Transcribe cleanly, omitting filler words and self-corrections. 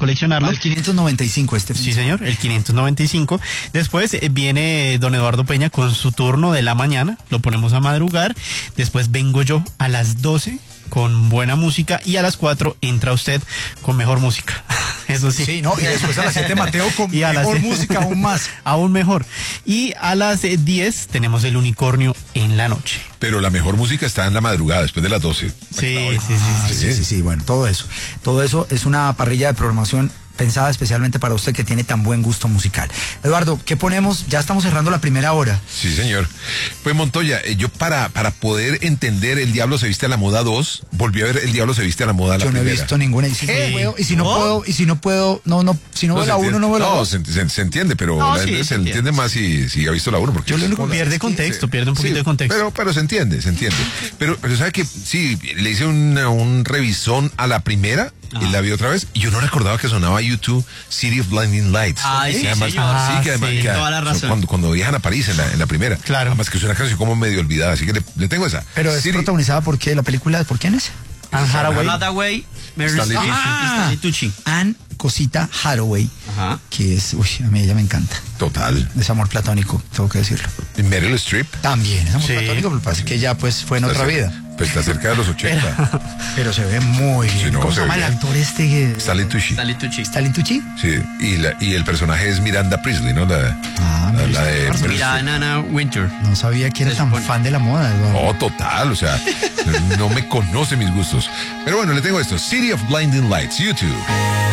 coleccionarlo. El 595 Sí, señor, el 595. Después viene don Eduardo Peña con su turno de la mañana, lo ponemos a madrugar. Después vengo yo a las 12 con buena música y a las 4 entra usted con mejor música. Eso sí. Sí, no, y después a las 7 Mateo con mejor música aún más. Aún mejor. Y a las 10 tenemos el unicornio en la noche. Pero la mejor música está en la madrugada, después de las 12. Sí, bueno, todo eso. Todo eso es una parrilla de programación pensada especialmente para usted que tiene tan buen gusto musical. Eduardo, ¿qué ponemos? Ya estamos cerrando la primera hora. Sí, señor. Pues Montoya, yo para poder entender El Diablo se viste a la moda 2, volví a ver El Diablo se viste a la moda la primera. Yo no he visto ninguna. Y si no puedo, si no veo la 1, no veo la 2. No, se entiende, pero se entiende más si ha visto la 1. Porque yo lo único pierde contexto, pierde un poquito de contexto. Pero se entiende. Pero ¿sabe que sí, le hice un revisón a la primera y la vi otra vez y yo no recordaba que sonaba YouTube City of Blinding Lights. Ay, sí, además, toda la razón. Cuando viajan a París en la primera. Claro. Además que es una canción como medio olvidada, así que le tengo esa. Pero es protagonizada por qué, la película, ¿por quién es? Anne Hathaway, Meryl Streep y Stanley Tucci. Anne Cosita Hathaway, que es, a mí ella me encanta. Total. Es amor platónico, tengo que decirlo. ¿Y Meryl Streep? También es amor platónico, pero parece que ella pues fue en otra vida. Pues está cerca de los 80. Pero se ve muy bien. Sí, no, ¿cómo se llama el actor este? Stanley Tucci. ¿Stanley Tucci? Sí, y el personaje es Miranda Priestley, ¿no? La de... Miranda Winter. No sabía que era tan fan de la moda, Eduardo. No, total, o sea, no me conoce mis gustos. Pero bueno, le tengo esto. City of Blinding Lights, YouTube.